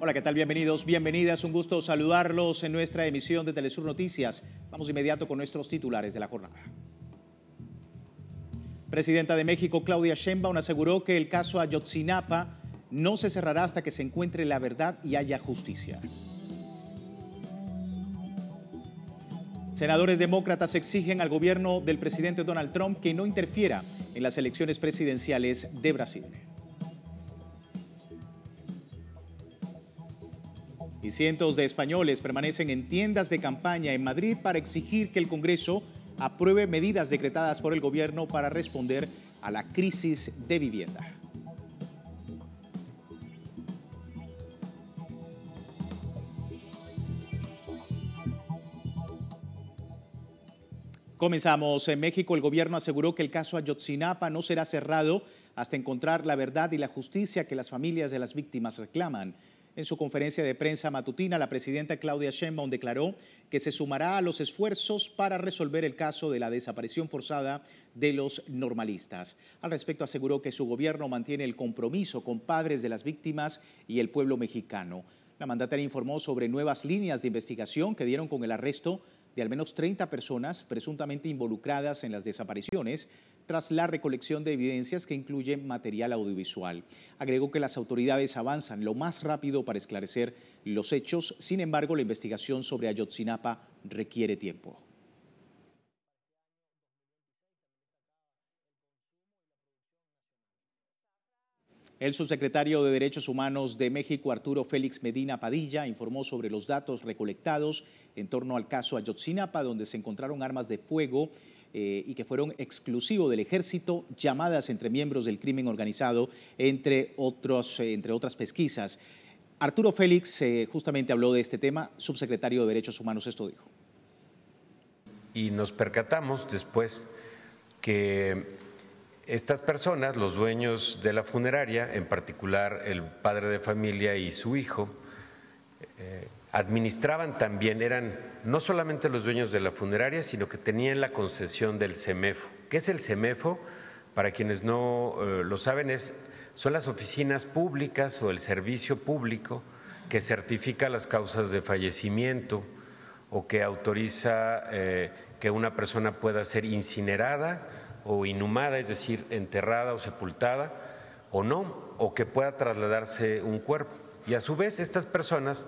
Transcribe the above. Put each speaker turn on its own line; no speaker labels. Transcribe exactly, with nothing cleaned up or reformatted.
Hola, ¿qué tal? Bienvenidos, bienvenidas. Un gusto saludarlos en nuestra emisión de Telesur Noticias. Vamos de inmediato con nuestros titulares de la jornada. Presidenta de México, Claudia Sheinbaum, aseguró que el caso Ayotzinapa no se cerrará hasta que se encuentre la verdad y haya justicia. Senadores demócratas exigen al gobierno del presidente Donald Trump que no interfiera en las elecciones presidenciales de Brasil. Y cientos de españoles permanecen en tiendas de campaña en Madrid para exigir que el Congreso apruebe medidas decretadas por el gobierno para responder a la crisis de vivienda. Comenzamos. En México, el gobierno aseguró que el caso Ayotzinapa no será cerrado hasta encontrar la verdad y la justicia que las familias de las víctimas reclaman. En su conferencia de prensa matutina, la presidenta Claudia Sheinbaum declaró que se sumará a los esfuerzos para resolver el caso de la desaparición forzada de los normalistas. Al respecto, aseguró que su gobierno mantiene el compromiso con padres de las víctimas y el pueblo mexicano. La mandataria informó sobre nuevas líneas de investigación que dieron con el arresto de al menos treinta personas presuntamente involucradas en las desapariciones tras la recolección de evidencias que incluyen material audiovisual. Agregó que las autoridades avanzan lo más rápido para esclarecer los hechos. Sin embargo, la investigación sobre Ayotzinapa requiere tiempo. El subsecretario de Derechos Humanos de México, Arturo Félix Medina Padilla, informó sobre los datos recolectados en torno al caso Ayotzinapa, donde se encontraron armas de fuego eh, y que fueron exclusivos del ejército, llamadas entre miembros del crimen organizado, entre, otros, eh, entre otras pesquisas. Arturo Félix eh, justamente habló de este tema, subsecretario de Derechos Humanos, esto dijo.
Y nos percatamos después que estas personas, los dueños de la funeraria, en particular el padre de familia y su hijo, eh, administraban también, eran no solamente los dueños de la funeraria, sino que tenían la concesión del CEMEFO. ¿Qué es el CEMEFO? Para quienes no eh, lo saben, es, son las oficinas públicas o el servicio público que certifica las causas de fallecimiento o que autoriza eh, que una persona pueda ser incinerada o inhumada, es decir, enterrada o sepultada, o no, o que pueda trasladarse un cuerpo. Y a su vez estas personas